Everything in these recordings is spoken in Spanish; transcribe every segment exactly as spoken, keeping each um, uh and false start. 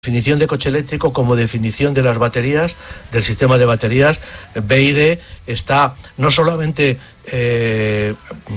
definición de coche eléctrico como definición de las baterías, del sistema de baterías. B Y D está no solamente eh,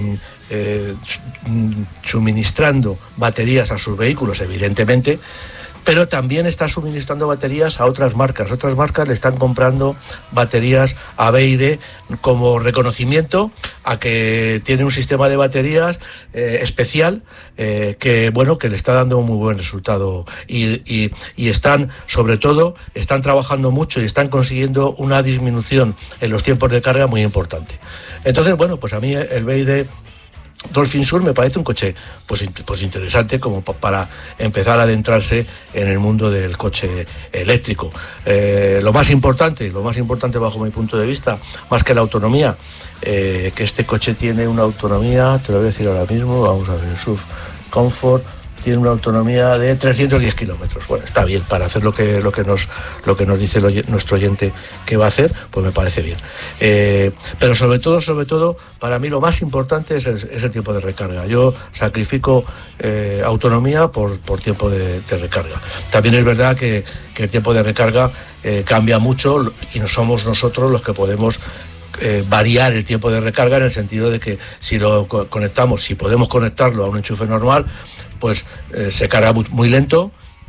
eh, suministrando baterías a sus vehículos, evidentemente, pero también está suministrando baterías a otras marcas. Otras marcas le están comprando baterías a B Y D como reconocimiento a que tiene un sistema de baterías eh, especial eh, que, bueno, que le está dando un muy buen resultado. Y, y, y están, sobre todo, están trabajando mucho y están consiguiendo una disminución en los tiempos de carga muy importante. Entonces, bueno, pues a mí el B Y D Dolphin Sur me parece un coche pues, pues interesante como para empezar a adentrarse en el mundo del coche eléctrico. Eh, lo más importante, lo más importante bajo mi punto de vista, más que la autonomía, eh, que este coche tiene una autonomía, te lo voy a decir ahora mismo, vamos a ver, el Surf Comfort tiene una autonomía de trescientos diez kilómetros. Bueno, está bien para hacer lo que lo que nos lo que nos dice el oy- nuestro oyente que va a hacer, pues me parece bien. Eh, pero sobre todo, sobre todo, para mí lo más importante es el, es el tiempo de recarga. Yo sacrifico eh, autonomía por, por tiempo de, de recarga. También es verdad que, que el tiempo de recarga eh, cambia mucho y no somos nosotros los que podemos Eh, variar el tiempo de recarga, en el sentido de que si lo co- conectamos, si podemos conectarlo a un enchufe normal, pues eh, se carga muy, muy lento.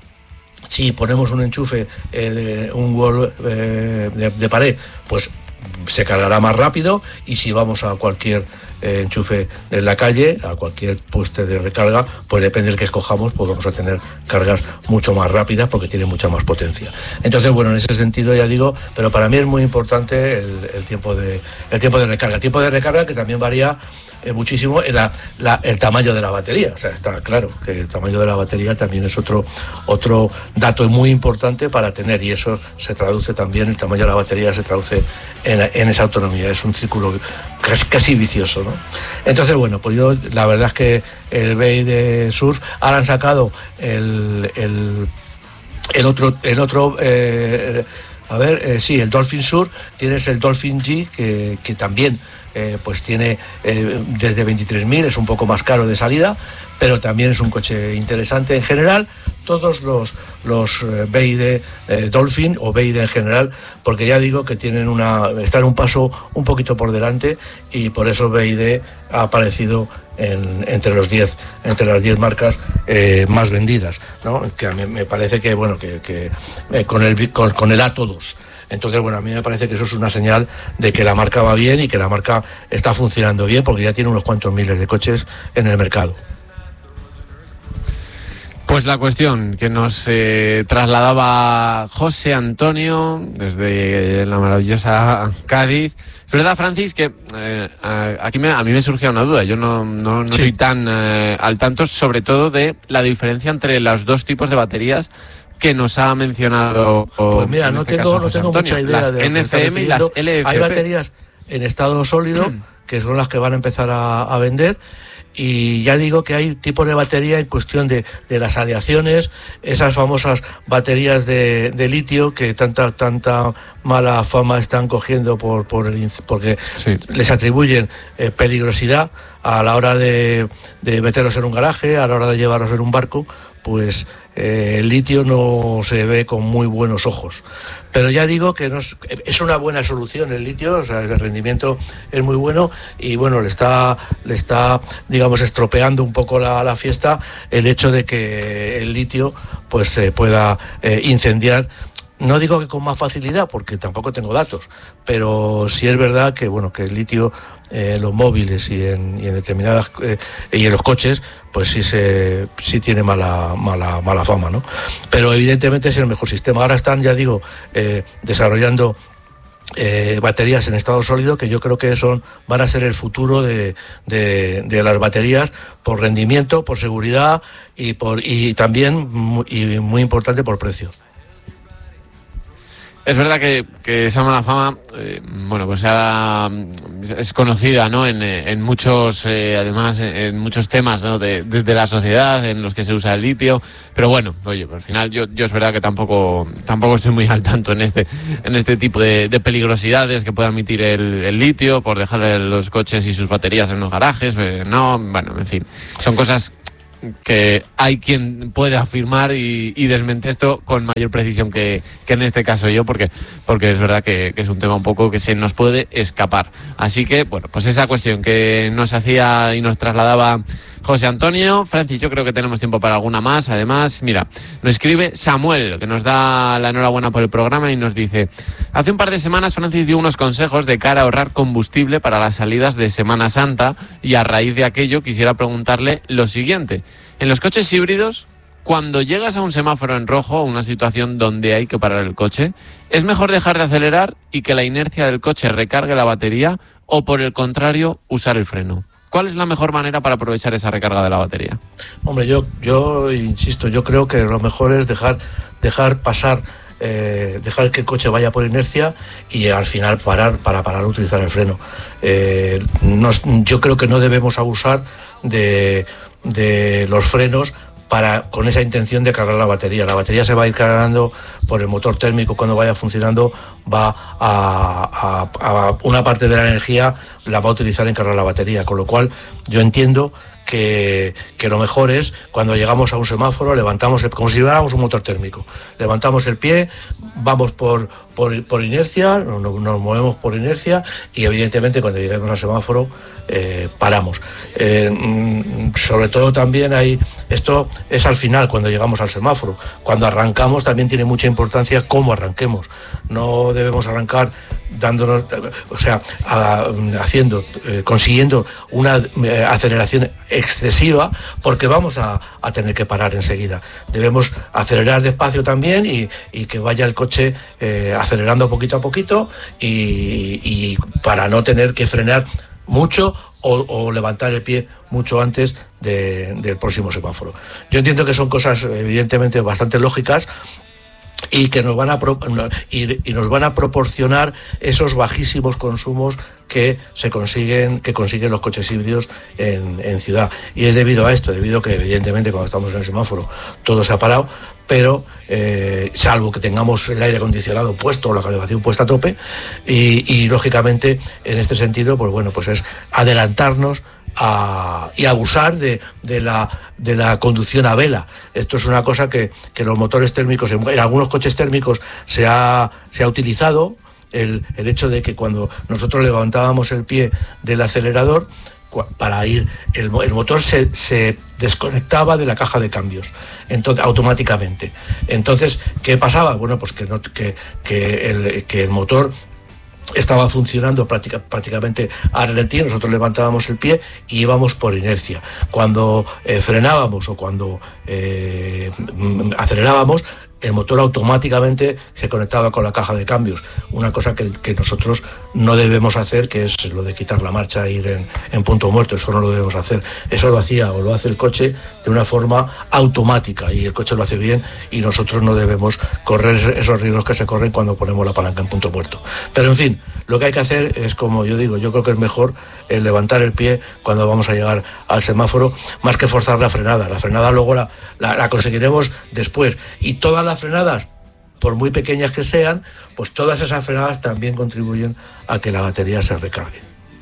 Si ponemos un enchufe, eh, de, un wall eh, de, de pared, pues se cargará más rápido. Y si vamos a cualquier eh, enchufe en la calle, a cualquier poste de recarga, pues depende del que escojamos, pues vamos a tener cargas mucho más rápidas porque tiene mucha más potencia. Entonces, bueno, en ese sentido ya digo, pero para mí es muy importante el, el tiempo de el tiempo de recarga. El tiempo de recarga que también varía eh, muchísimo en la, la, el tamaño de la batería. O sea, está claro que el tamaño de la batería también es otro otro dato muy importante para tener, y eso se traduce también, el tamaño de la batería se traduce en, en esa autonomía. Es un círculo casi, casi vicioso, ¿no? Entonces, bueno, pues yo la verdad es que el B Y D Surf, ahora han sacado el el, el otro el otro eh, a ver, eh, sí, el Dolphin Sur. Tienes el Dolphin G, que, que también eh, pues tiene eh, desde veintitrés mil, es un poco más caro de salida, pero también es un coche interesante. En general, todos los, los eh, B Y D eh, Dolphin o B Y D en general, porque ya digo que tienen una, están un paso un poquito por delante, y por eso B Y D ha aparecido en, entre los diez, entre las diez marcas eh, más vendidas, ¿no? Que a mí me parece que, bueno, que, que eh, con el con, con el Atto dos. Entonces, bueno, a mí me parece que eso es una señal de que la marca va bien y que la marca está funcionando bien, porque ya tiene unos cuantos miles de coches en el mercado. Pues la cuestión que nos eh, trasladaba José Antonio desde la maravillosa Cádiz. Es verdad, Francis, que eh, aquí me, a mí me surgía una duda. Yo no, no, no sí. soy tan eh, al tanto, sobre todo de la diferencia entre los dos tipos de baterías que nos ha mencionado. Pues mira, no, este tengo, caso, no tengo Antonio, mucha idea las de N C M y las L F P. Hay baterías en estado sólido que son las que van a empezar a, a vender. Y ya digo que hay tipos de batería en cuestión de, de las aleaciones, esas famosas baterías de, de litio que tanta tanta mala fama están cogiendo por, por el, porque sí. les atribuyen eh, peligrosidad a la hora de, de meterlos en un garaje, a la hora de llevarlos en un barco. Pues eh, el litio no se ve con muy buenos ojos. Pero ya digo que no es, es una buena solución el litio, o sea, el rendimiento es muy bueno, y bueno, le está, le está digamos, estropeando un poco la, la fiesta el hecho de que el litio pues se pueda eh, incendiar. No digo que con más facilidad, porque tampoco tengo datos, pero sí es verdad que, bueno, que el litio en eh, los móviles y en, y en determinadas eh, y en los coches, pues sí se sí tiene mala mala mala fama, ¿no? Pero evidentemente es el mejor sistema. Ahora están, ya digo, eh, desarrollando Eh, baterías en estado sólido, que yo creo que son van a ser el futuro de, de, de las baterías, por rendimiento, por seguridad y por y también y muy importante por precio. Es verdad que, que esa mala fama, eh, bueno, pues ya es conocida, ¿no? En, en muchos, eh, además, en muchos temas, ¿no? De, de, de la sociedad, en los que se usa el litio. Pero bueno, oye, al final yo, yo es verdad que tampoco, tampoco estoy muy al tanto en este, en este tipo de, de peligrosidades que pueda emitir el, el litio por dejar los coches y sus baterías en los garajes. Eh, no, bueno, en fin, son cosas que hay quien puede afirmar y, y desmente esto con mayor precisión que, que en este caso yo, porque, porque es verdad que, que es un tema un poco que se nos puede escapar. Así que, bueno, pues esa cuestión que nos hacía y nos trasladaba José Antonio. Francis, yo creo que tenemos tiempo para alguna más. Además, mira, nos escribe Samuel, que nos da la enhorabuena por el programa y nos dice: hace un par de semanas Francis dio unos consejos de cara a ahorrar combustible para las salidas de Semana Santa, y a raíz de aquello quisiera preguntarle lo siguiente. En los coches híbridos, cuando llegas a un semáforo en rojo, una situación donde hay que parar el coche, ¿es mejor dejar de acelerar y que la inercia del coche recargue la batería, o por el contrario, usar el freno? ¿Cuál es la mejor manera para aprovechar esa recarga de la batería? Hombre, yo, yo insisto, yo creo que lo mejor es dejar, dejar pasar, eh, dejar que el coche vaya por inercia y al final parar para parar a utilizar el freno. Eh, nos, yo creo que no debemos abusar de, de los frenos para, con esa intención de cargar la batería. La batería se va a ir cargando por el motor térmico. Cuando vaya funcionando, va a, a, a una parte de la energía la va a utilizar en cargar la batería, con lo cual yo entiendo que, que lo mejor es, cuando llegamos a un semáforo, levantamos el, como si lleváramos un motor térmico, levantamos el pie, vamos por, por, por inercia, nos, nos movemos por inercia, y evidentemente cuando lleguemos al semáforo eh, paramos. Eh, sobre todo también hay, esto es al final, cuando llegamos al semáforo. Cuando arrancamos también tiene mucha importancia cómo arranquemos. No debemos arrancar dándonos, o sea, a, haciendo, eh, consiguiendo una eh, aceleración excesiva, porque vamos a, a tener que parar enseguida. Debemos acelerar despacio también, y, y que vaya el coche eh, acelerando poquito a poquito, y, y para no tener que frenar mucho o, o levantar el pie mucho antes de, del próximo semáforo. Yo entiendo que son cosas evidentemente bastante lógicas, y que nos van a pro, y, y nos van a proporcionar esos bajísimos consumos que se consiguen que consiguen los coches híbridos en, en ciudad. Y es debido a esto, debido a que evidentemente cuando estamos en el semáforo todo se ha parado, pero eh, salvo que tengamos el aire acondicionado puesto o la calefacción puesta a tope, y, y lógicamente en este sentido, pues bueno, pues es adelantarnos A, y abusar de, de, la, de la conducción a vela. Esto es una cosa que, que los motores térmicos, en, en algunos coches térmicos se ha, se ha utilizado, el, el hecho de que cuando nosotros levantábamos el pie del acelerador para ir, el, el motor se, se desconectaba de la caja de cambios, entonces automáticamente. Entonces, ¿qué pasaba? Bueno, pues que, no, que, que, el, que el motor estaba funcionando práctica, prácticamente a ralentí. Nosotros levantábamos el pie y íbamos por inercia. Cuando eh, frenábamos o cuando eh, acelerábamos, el motor automáticamente se conectaba con la caja de cambios, una cosa que, que nosotros no debemos hacer, que es lo de quitar la marcha e ir en, en punto muerto. Eso no lo debemos hacer. Eso lo hacía o lo hace el coche de una forma automática, y el coche lo hace bien, y nosotros no debemos correr esos riesgos que se corren cuando ponemos la palanca en punto muerto. Pero en fin, lo que hay que hacer es, como yo digo, yo creo que es mejor el levantar el pie cuando vamos a llegar al semáforo, más que forzar la frenada. La frenada luego la, la, la conseguiremos después, y todas las frenadas, por muy pequeñas que sean, pues todas esas frenadas también contribuyen a que la batería se recargue.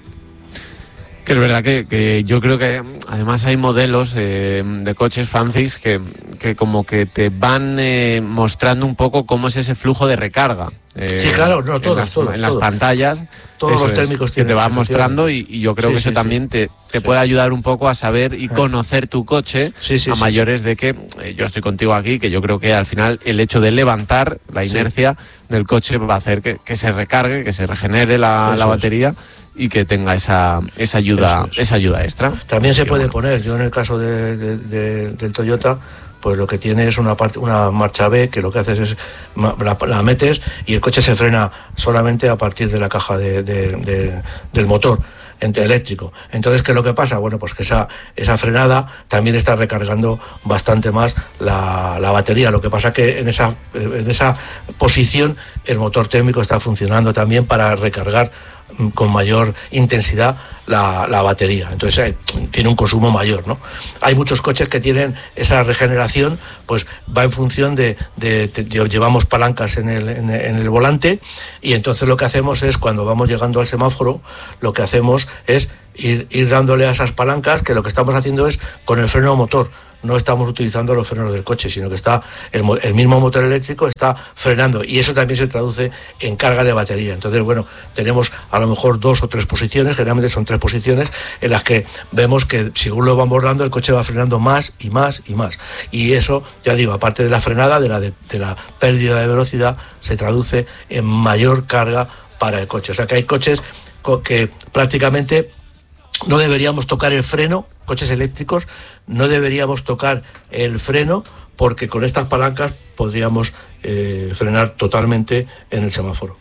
Que es verdad que, que yo creo que además hay modelos eh, de coches, Francis, que, que como que te van eh, mostrando un poco cómo es ese flujo de recarga. Eh, sí, claro, no, todos, en las, todos, en las todos. pantallas. Todos los térmicos es, que te va mostrando, y, y yo creo sí, que eso sí, también sí. te, te sí. puede ayudar un poco a saber y sí. conocer tu coche sí, sí, a sí, mayores sí. de que eh, yo estoy contigo aquí, que yo creo que al final el hecho de levantar la inercia sí. del coche va a hacer que, que se recargue, que se regenere la, la batería. Es. Y que tenga esa esa ayuda es. esa ayuda extra. También Así se puede bueno. poner, yo en el caso de, de, de, del Toyota, pues lo que tiene es una parte, una marcha B, que lo que haces es la, la metes y el coche se frena solamente a partir de la caja de, de, de, del motor eléctrico. Entonces, ¿qué es lo que pasa? Bueno, pues que esa, esa frenada también está recargando bastante más la, la batería. Lo que pasa que en esa, en esa posición el motor térmico está funcionando también para recargar con mayor intensidad la, la batería. Entonces eh, tiene un consumo mayor, ¿no? Hay muchos coches que tienen esa regeneración, pues va en función de, de, de, de llevamos palancas en el, en, en el volante, y entonces lo que hacemos es, cuando vamos llegando al semáforo, lo que hacemos es ir, ir dándole a esas palancas, que lo que estamos haciendo es con el freno motor. no estamos utilizando los frenos del coche, sino que está el, el mismo motor eléctrico está frenando, y eso también se traduce en carga de batería. Entonces, bueno, tenemos a lo mejor dos o tres posiciones, generalmente son tres posiciones, en las que vemos que según lo vamos dando, el coche va frenando más y más y más. Y eso, ya digo, aparte de la frenada, de la, de, de la pérdida de velocidad, se traduce en mayor carga para el coche. O sea que hay coches que prácticamente no deberíamos tocar el freno, coches eléctricos, no deberíamos tocar el freno, porque con estas palancas podríamos eh, frenar totalmente en el semáforo.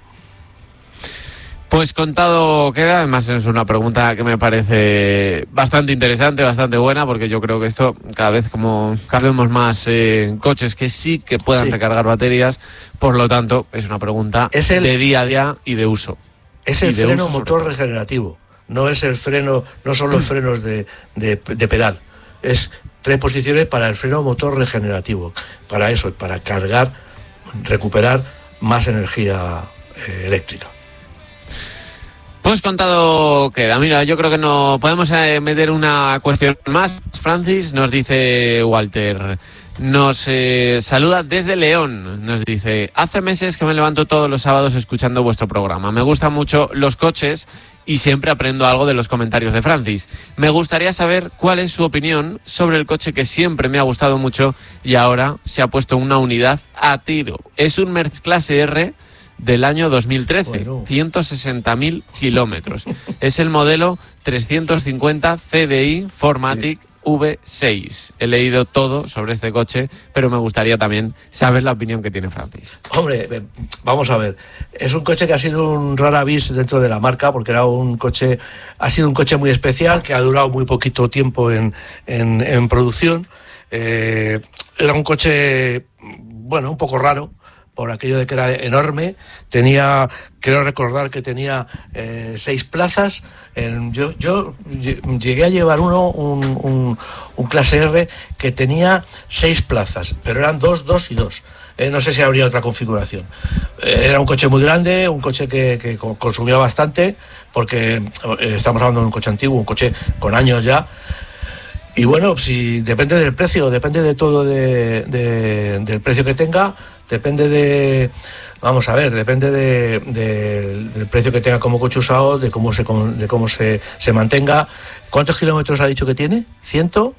Pues contado queda. Además es una pregunta que me parece bastante interesante, bastante buena, porque yo creo que esto cada vez, como cada vez vemos más eh, coches que sí que puedan sí. recargar baterías, por lo tanto es una pregunta es el, de día a día y de uso. Es el freno motor regenerativo, no es el freno, no son los frenos de, de, de pedal, es tres posiciones para el freno motor regenerativo, para eso, para cargar, recuperar más energía eh, eléctrica. Pues contado queda. Mira, yo creo que no podemos eh, meter una cuestión más. Francis, nos dice Walter, nos eh, saluda desde León. Nos dice: hace meses que me levanto todos los sábados escuchando vuestro programa. Me gustan mucho los coches y siempre aprendo algo de los comentarios de Francis. Me gustaría saber cuál es su opinión sobre el coche que siempre me ha gustado mucho y ahora se ha puesto una unidad a tiro. Es un Mercedes Clase R del año dos mil trece, bueno. ciento sesenta mil kilómetros. Es el modelo trescientos cincuenta C D I cuatro matic sí. V seis. He leído todo sobre este coche, pero me gustaría también saber la opinión que tiene Francis. Hombre, vamos a ver. Es un coche que ha sido un rara vis dentro de la marca, porque era un coche, ha sido un coche muy especial, que ha durado muy poquito tiempo en, en, en producción. Eh, era un coche, bueno, un poco raro, por aquello de que era enorme. Tenía, creo recordar que tenía eh, seis plazas. En, yo, yo llegué a llevar uno, un, un, un Clase R que tenía seis plazas, pero eran dos, dos y dos. Eh, no sé si habría otra configuración. Eh, era un coche muy grande, un coche que, que consumía bastante, porque eh, estamos hablando de un coche antiguo, un coche con años ya. Y bueno, si depende del precio, depende de todo de, de, del precio que tenga, depende de, vamos a ver, depende de, de, del precio que tenga como coche usado, de cómo se de cómo se, se mantenga. ¿Cuántos kilómetros ha dicho que tiene? ¿Ciento?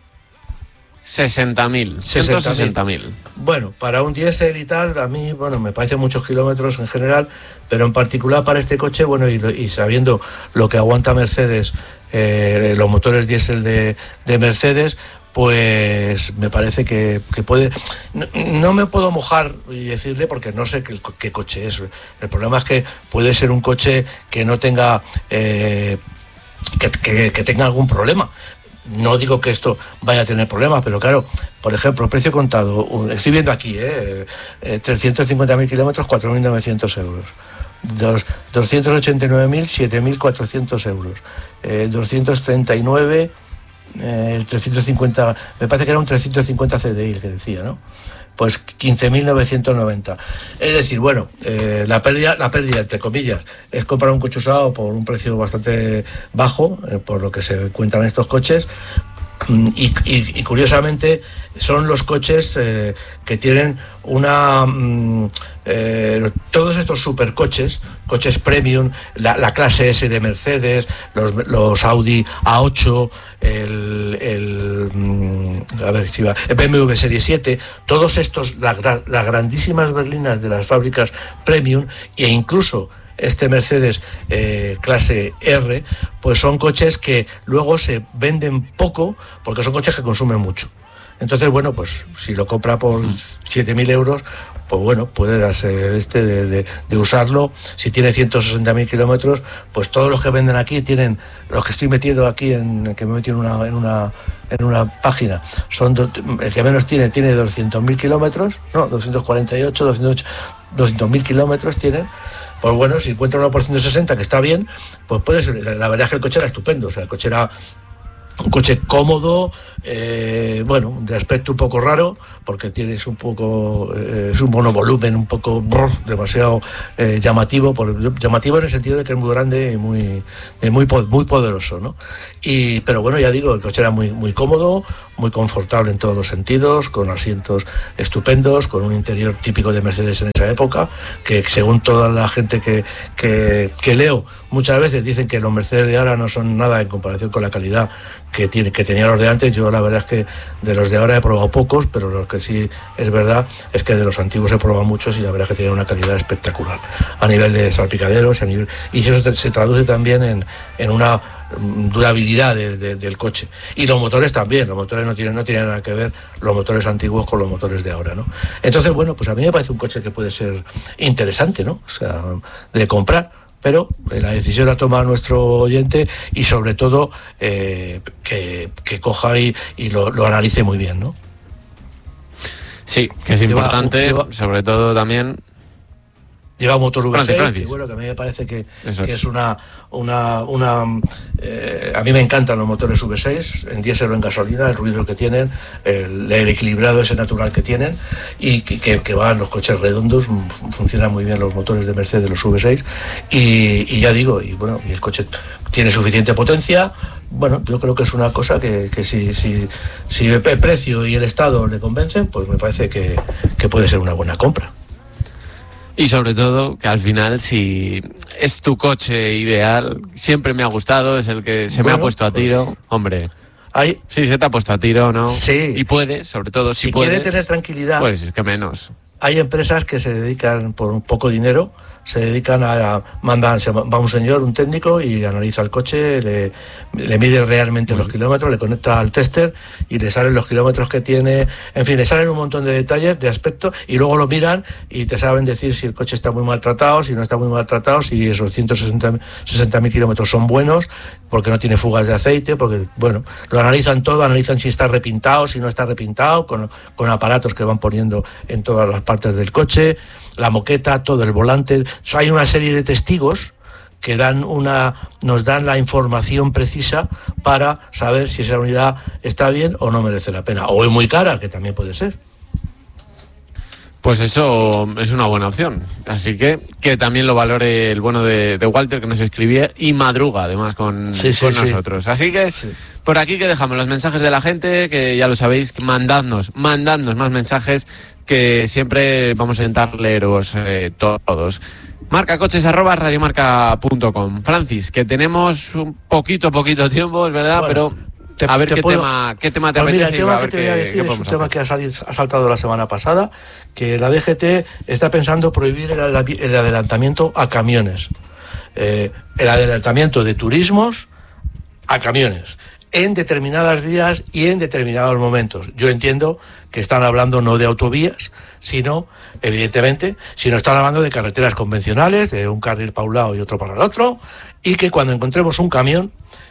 sesenta mil. ciento sesenta mil. Bueno, para un diésel y tal, a mí, bueno, me parecen muchos kilómetros en general, pero en particular para este coche, bueno, y, y sabiendo lo que aguanta Mercedes, eh, los motores diésel de, de Mercedes, pues me parece que, que puede... No, no me puedo mojar y decirle porque no sé qué, qué coche es. El problema es que puede ser un coche que no tenga... Eh, que, que, que tenga algún problema. No digo que esto vaya a tener problemas, pero claro, por ejemplo, precio contado, un, estoy viendo aquí, eh, eh, trescientos cincuenta mil kilómetros, cuatro mil novecientos euros. Dos, doscientos ochenta y nueve mil, siete mil cuatrocientos euros. Eh, doscientos treinta y nueve, eh, el trescientos cincuenta, me parece que era un trescientos cincuenta C D I el que decía, ¿no? Pues quince mil novecientos noventa. Es decir, bueno, eh, la pérdida, la pérdida, entre comillas, es comprar un coche usado por un precio bastante bajo, eh, por lo que se cuentan estos coches. Y, y, y curiosamente son los coches eh, que tienen una mm, eh, todos estos supercoches, coches premium, la, la clase S de Mercedes, los, los Audi A ocho, el, el mm, a ver si va, el B M W Serie siete, todos estos, las la grandísimas berlinas de las fábricas premium, e incluso este Mercedes eh, clase R, pues son coches que luego se venden poco porque son coches que consumen mucho. Entonces, bueno, pues si lo compra por siete mil euros, pues bueno, puede darse este de, de, de usarlo. Si tiene ciento sesenta mil kilómetros, pues todos los que venden aquí tienen, los que estoy metiendo aquí, en que me he metido en una, en una, en una página, son do, el que menos tiene, tiene doscientos mil kilómetros, no, doscientos cuarenta y ocho, doscientos mil kilómetros tienen. Pues bueno, si encuentra uno por ciento sesenta, que está bien, pues puede ser. La verdad es que el coche era estupendo, o sea, el coche era un coche cómodo, eh, bueno, de aspecto un poco raro, porque tienes un poco, eh, es un monovolumen un poco brr, demasiado eh, llamativo, por, llamativo en el sentido de que es muy grande y muy, eh, muy, muy poderoso, ¿no? Y, pero bueno, ya digo, el coche era muy, muy cómodo, muy confortable en todos los sentidos, con asientos estupendos, con un interior típico de Mercedes en esa época, que según toda la gente que, que, que leo, muchas veces dicen que los Mercedes de ahora no son nada en comparación con la calidad que, tiene, que tenían los de antes. Yo la verdad es que de los de ahora he probado pocos, pero lo que sí es verdad es que de los antiguos he probado muchos y la verdad es que tienen una calidad espectacular a nivel de salpicaderos, a nivel, y eso se, se traduce también en, en una durabilidad de, de, del coche. Y los motores también, los motores no tienen, no tienen nada que ver los motores antiguos con los motores de ahora, ¿no? Entonces, bueno, pues a mí me parece un coche que puede ser interesante, ¿no? O sea, de comprar, pero la decisión la toma nuestro oyente y sobre todo eh, que, que coja y, y lo, lo analice muy bien, ¿no? Sí, que es lleva, importante, lleva, sobre todo también... Lleva un motor V seis, Francis, Francis. Que bueno, que a mí me parece que, que es una... una, una eh, a mí me encantan los motores V seis, en diésel o en gasolina, el ruido que tienen, el, el equilibrado ese natural que tienen, y que, que, que van los coches redondos, funcionan muy bien los motores de Mercedes, los V seis, y, y ya digo, y bueno, y el coche tiene suficiente potencia. Bueno, yo creo que es una cosa que, que si, si, si el precio y el estado le convencen, pues me parece que, que puede ser una buena compra. Y sobre todo, que al final, si es tu coche ideal, siempre me ha gustado, es el que se bueno, me ha puesto a tiro, pues, hombre. Hay, sí, se te ha puesto a tiro, ¿no? Sí. Y puedes, sobre todo, si, si puedes... Si quiere tener tranquilidad... Pues que menos. Hay empresas que se dedican, por un poco dinero, se dedican a, a mandan, se va un señor, un técnico, y analiza el coche, le, le mide realmente los kilómetros, le conecta al tester y le salen los kilómetros que tiene, en fin, le salen un montón de detalles, de aspecto, y luego lo miran y te saben decir si el coche está muy maltratado, si no está muy maltratado, si esos ciento sesenta mil kilómetros son buenos, porque no tiene fugas de aceite, porque, bueno, lo analizan todo, analizan si está repintado, si no está repintado, con, con aparatos que van poniendo en todas las partes del coche, la moqueta, todo el volante. Hay una serie de testigos que dan una, nos dan la información precisa para saber si esa unidad está bien o no merece la pena, o es muy cara, que también puede ser. Pues eso es una buena opción, así que que también lo valore el bueno de, de Walter, que nos escribía y madruga además con, sí, sí, con sí. nosotros. Así que sí. Por aquí que dejamos los mensajes de la gente, que ya lo sabéis, mandadnos, mandadnos más mensajes, que siempre vamos a intentar leeros eh, todos. Marcacoches arroba radiomarca punto com. Francis, que tenemos un poquito, poquito tiempo, es verdad, bueno, pero te, a ver qué, puedo... tema, qué tema te pues apetece. Mira, el tema que te voy a decir es un tema hacer. que ha, salido, ha saltado la semana pasada, que la D G T está pensando prohibir el, el adelantamiento a camiones. Eh, el adelantamiento de turismos a camiones en determinadas vías y en determinados momentos. Yo entiendo que están hablando no de autovías, sino, evidentemente, sino están hablando de carreteras convencionales, de un carril para un lado y otro para el otro, y que cuando encontremos un camión,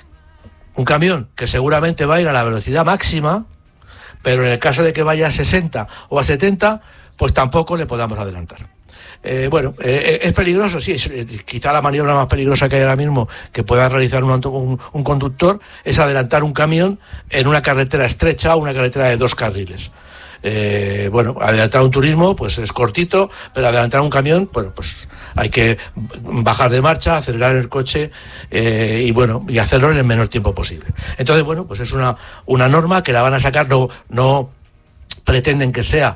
un camión que seguramente va a ir a la velocidad máxima, pero en el caso de que vaya a sesenta o a setenta, pues tampoco le podamos adelantar. Eh, bueno, eh, es peligroso, sí, es, eh, quizá la maniobra más peligrosa que hay ahora mismo que pueda realizar un, un, un conductor es adelantar un camión en una carretera estrecha o una carretera de dos carriles. Eh, bueno, adelantar un turismo pues es cortito, pero adelantar un camión, bueno, pues hay que bajar de marcha, acelerar el coche eh, y bueno, y hacerlo en el menor tiempo posible. Entonces, bueno, pues es una, una norma que la van a sacar, no, no pretenden que sea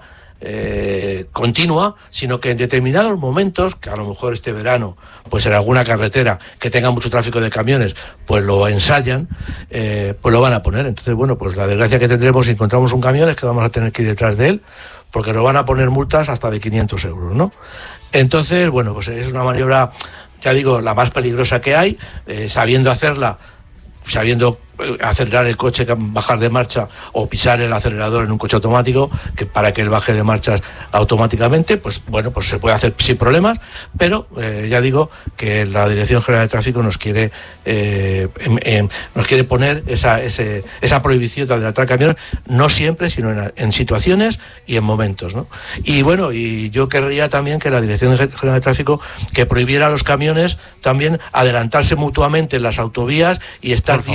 Eh, continua, sino que en determinados momentos, que a lo mejor este verano, pues en alguna carretera que tenga mucho tráfico de camiones, pues lo ensayan, eh, pues lo van a poner. Entonces, bueno, pues la desgracia que tendremos si encontramos un camión es que vamos a tener que ir detrás de él, porque nos van a poner multas hasta de quinientos euros, ¿no? Entonces, bueno, pues es una maniobra, ya digo, la más peligrosa que hay, eh, sabiendo hacerla, sabiendo acelerar el coche, bajar de marcha o pisar el acelerador en un coche automático, que para que él baje de marchas automáticamente, pues bueno, pues se puede hacer sin problemas, pero eh, ya digo que la Dirección General de Tráfico nos quiere eh, en, en, nos quiere poner esa, ese, esa prohibición de adelantar camiones, no siempre, sino en, en situaciones y en momentos, ¿no? Y bueno, y yo querría también que la Dirección General de Tráfico que prohibiera a los camiones también adelantarse mutuamente en las autovías y estar diez kilómetros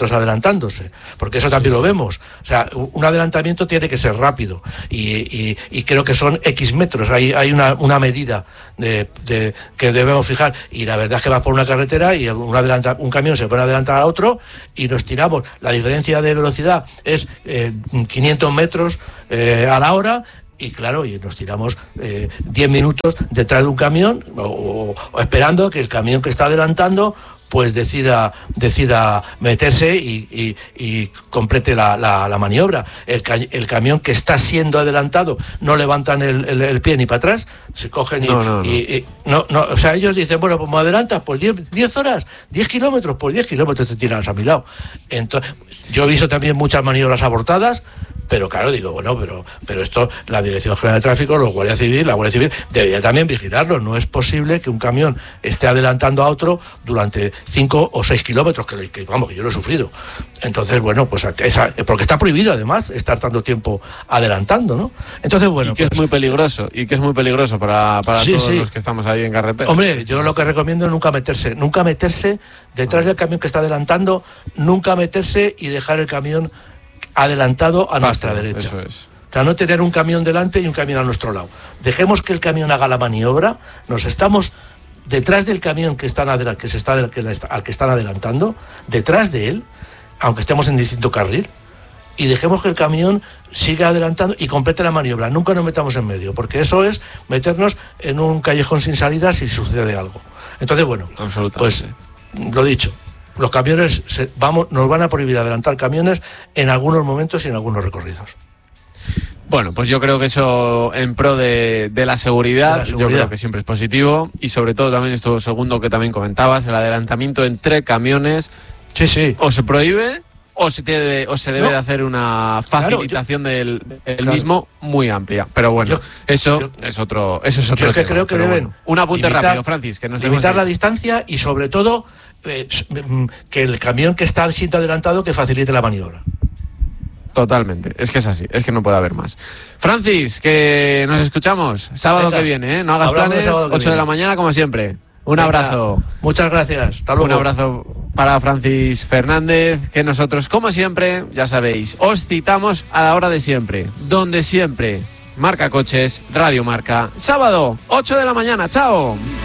kilómetros adelantándose, porque eso también sí, lo sí. vemos. O sea, un adelantamiento tiene que ser rápido y, y, y creo que son X metros, hay, hay una, una medida de, de, que debemos fijar, y la verdad es que vas por una carretera y un, adelanta, un camión se puede adelantar a otro y nos tiramos. La diferencia de velocidad es eh, quinientos metros eh, a la hora. Y claro, y nos tiramos eh, diez minutos detrás de un camión o, o esperando que el camión que está adelantando pues decida decida meterse y, y, y complete la, la, la maniobra. El, ca- el camión que está siendo adelantado no levantan el, el, el pie ni para atrás, se cogen y no, no, no. Y, y no, no, o sea, ellos dicen, bueno, pues me adelantas, pues diez horas, diez kilómetros, pues diez kilómetros te tiras a mi lado. Entonces, yo he visto también muchas maniobras abortadas, pero claro, digo, bueno, pero pero esto, la Dirección General de Tráfico, los Guardia Civil, la Guardia Civil, debería también vigilarlo. No es posible que un camión esté adelantando a otro durante cinco o seis kilómetros, que, que vamos, que yo lo he sufrido. Entonces, bueno, pues esa, porque está prohibido además estar tanto tiempo adelantando, ¿no? Entonces, bueno. Y que pues, es muy peligroso, y que es muy peligroso para, para sí, todos sí. los que estamos ahí en carretera. Hombre, yo lo que recomiendo es nunca meterse, nunca meterse detrás del camión que está adelantando, nunca meterse y dejar el camión adelantado a Pasta, nuestra derecha. Eso es. O sea, no tener un camión delante y un camión a nuestro lado. Dejemos que el camión haga la maniobra, nos estamos detrás del camión que, están adel- que se está, que está, al que están adelantando, detrás de él, aunque estemos en distinto carril, y dejemos que el camión siga adelantando y complete la maniobra. Nunca nos metamos en medio, porque eso es meternos en un callejón sin salida si sucede algo. Entonces, bueno, pues lo dicho. Los camiones se, vamos, nos van a prohibir adelantar camiones en algunos momentos y en algunos recorridos. Bueno, pues yo creo que eso en pro de, de, la seguridad, de la seguridad, yo creo que siempre es positivo. Y sobre todo también esto segundo que también comentabas, el adelantamiento entre camiones. Sí, sí. O se prohíbe o se, debe, o se debe no. de hacer una facilitación claro, yo, del, del claro. mismo muy amplia. Pero bueno, yo, eso, yo, es otro, eso es otro yo es que tema. creo que Pero deben bueno, un apunte limitar, rápido, Francis. Que nos limitar la distancia y sobre todo eh, que el camión que está siendo adelantado que facilite la maniobra. Totalmente, es que es así, es que no puede haber más. Francis, que nos escuchamos sábado Venga, que viene, ¿eh? No hagas planes, ocho de la mañana como siempre. Un Venga, abrazo. Muchas gracias, hasta luego. Un abrazo para Francis Fernández, que nosotros, como siempre, ya sabéis, os citamos a la hora de siempre, donde siempre. Marca Coches, Radio Marca, sábado, ocho de la mañana, chao.